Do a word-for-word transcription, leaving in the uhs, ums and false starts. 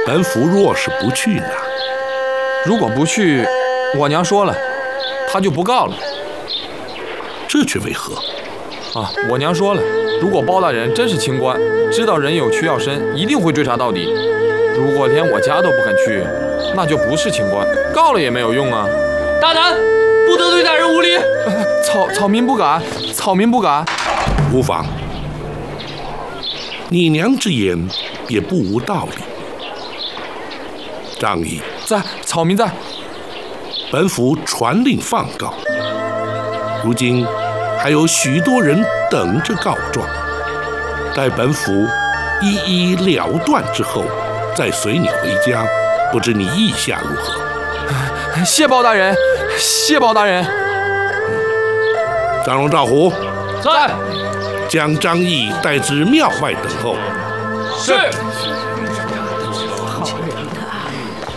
本府若是不去呢？ 如果不去，我娘说了，她就不告了。 这却为何？ 啊，我娘说了，如果包大人真是清官，知道人有屈要申，一定会追查到底。如果连我家都不肯去，那就不是清官，告了也没有用啊。 大胆，不得对大人无礼！ 草草民不敢，草民不敢。 无妨，你娘之言也不无道理。张毅在，草民在。 本府传令放告，如今还有许多人等着告状，待本府一一了断之后，再随你回家，不知你意下如何？ 谢包大人，谢包大人。 张龙、赵虎在， 将张毅带至庙外等候。 是。